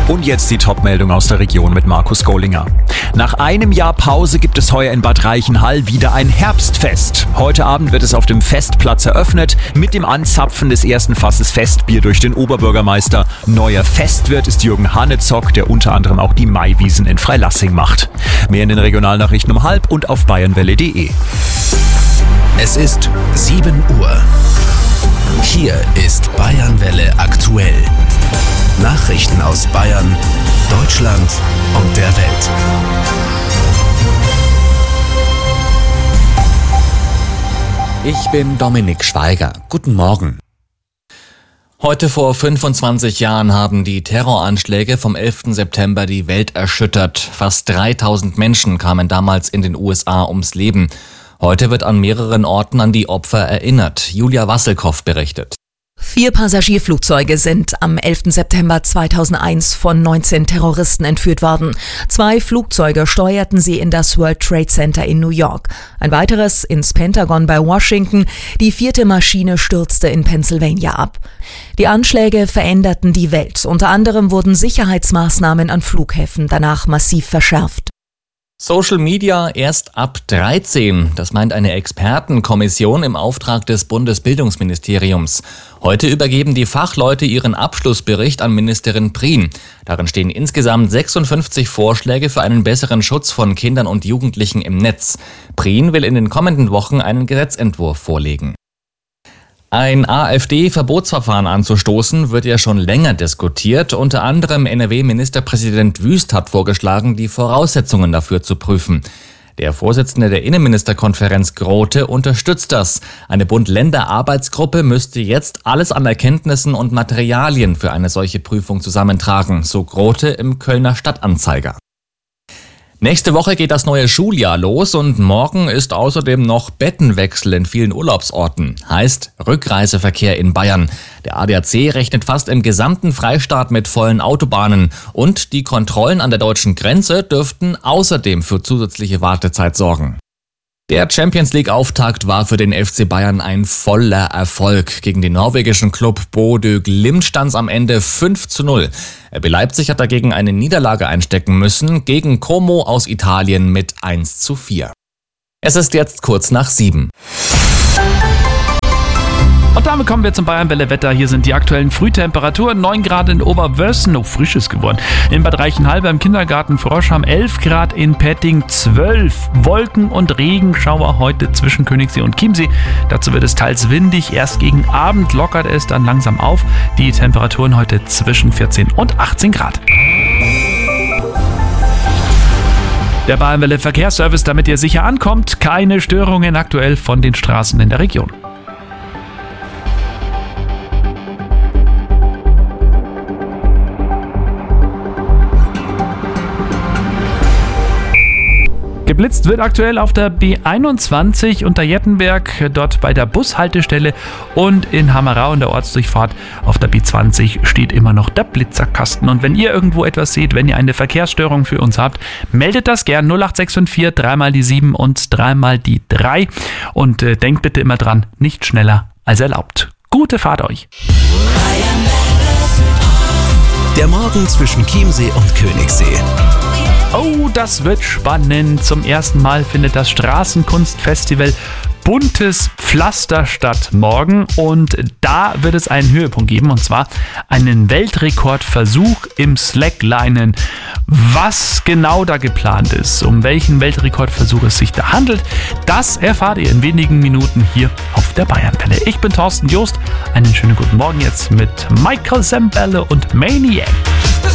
Und jetzt die Top-Meldung aus der Region mit Markus Gollinger. Nach einem Jahr Pause gibt es heuer in Bad Reichenhall wieder ein Herbstfest. Heute Abend wird es auf dem Festplatz eröffnet mit dem Anzapfen des ersten Fasses Festbier durch den Oberbürgermeister. Neuer Festwirt ist Jürgen Hanezock, der unter anderem auch die Maiwiesen in Freilassing macht. Mehr in den Regionalnachrichten um 12:30 und auf bayernwelle.de. Es ist 7 Uhr. Hier ist Bayernwelle aktuell. Nachrichten aus Bayern, Deutschland und der Welt. Ich bin Dominik Schweiger. Guten Morgen. Heute vor 25 Jahren haben die Terroranschläge vom 11. September die Welt erschüttert. Fast 3000 Menschen kamen damals in den USA ums Leben. Heute wird an mehreren Orten an die Opfer erinnert. Julia Wasselkow berichtet. 4 Passagierflugzeuge sind am 11. September 2001 von 19 Terroristen entführt worden. 2 Flugzeuge steuerten sie in das World Trade Center in New York. Ein weiteres ins Pentagon bei Washington. Die 4. Maschine stürzte in Pennsylvania ab. Die Anschläge veränderten die Welt. Unter anderem wurden Sicherheitsmaßnahmen an Flughäfen danach massiv verschärft. Social Media erst ab 13. Das meint eine Expertenkommission im Auftrag des Bundesbildungsministeriums. Heute übergeben die Fachleute ihren Abschlussbericht an Ministerin Prien. Darin stehen insgesamt 56 Vorschläge für einen besseren Schutz von Kindern und Jugendlichen im Netz. Prien will in den kommenden Wochen einen Gesetzentwurf vorlegen. Ein AfD-Verbotsverfahren anzustoßen, wird ja schon länger diskutiert. Unter anderem NRW-Ministerpräsident Wüst hat vorgeschlagen, die Voraussetzungen dafür zu prüfen. Der Vorsitzende der Innenministerkonferenz Grote unterstützt das. Eine Bund-Länder-Arbeitsgruppe müsste jetzt alles an Erkenntnissen und Materialien für eine solche Prüfung zusammentragen, so Grote im Kölner Stadtanzeiger. Nächste Woche geht das neue Schuljahr los und morgen ist außerdem noch Bettenwechsel in vielen Urlaubsorten. Heißt Rückreiseverkehr in Bayern. Der ADAC rechnet fast im gesamten Freistaat mit vollen Autobahnen. Und die Kontrollen an der deutschen Grenze dürften außerdem für zusätzliche Wartezeit sorgen. Der Champions-League-Auftakt war für den FC Bayern ein voller Erfolg. Gegen den norwegischen Club Bodø Glimt stand es am Ende 5:0. RB Leipzig hat dagegen eine Niederlage einstecken müssen, gegen Como aus Italien mit 1:4. Es ist jetzt kurz nach 7. Und damit kommen wir zum Bayernwelle-Wetter. Hier sind die aktuellen Frühtemperaturen. 9 Grad in Oberwössen, frisch ist geworden. In Bad Reichenhall beim Kindergarten Froschham 11 Grad, in Petting 12. Wolken- und Regenschauer heute zwischen Königssee und Chiemsee. Dazu wird es teils windig. Erst gegen Abend lockert es dann langsam auf. Die Temperaturen heute zwischen 14 und 18 Grad. Der Bayernwelle Verkehrsservice, damit ihr sicher ankommt. Keine Störungen aktuell von den Straßen in der Region. Geblitzt wird aktuell auf der B21 unter Jettenberg, dort bei der Bushaltestelle, und in Hammerau in der Ortsdurchfahrt auf der B20 steht immer noch der Blitzerkasten. Und wenn ihr irgendwo etwas seht, wenn ihr eine Verkehrsstörung für uns habt, meldet das gern 08654 3 die 7 und 3 die 3. Und denkt bitte immer dran, nicht schneller als erlaubt. Gute Fahrt euch! Der Morgen zwischen Chiemsee und Königssee. Oh, das wird spannend. Zum ersten Mal findet das Straßenkunstfestival Buntes Pflaster statt morgen, und da wird es einen Höhepunkt geben, und zwar einen Weltrekordversuch im Slacklinen. Was genau da geplant ist, um welchen Weltrekordversuch es sich da handelt, das erfahrt ihr in wenigen Minuten hier auf der Bayernwelle. Ich bin Thorsten Jost. Einen schönen guten Morgen jetzt mit Michael Zambello und Maniac.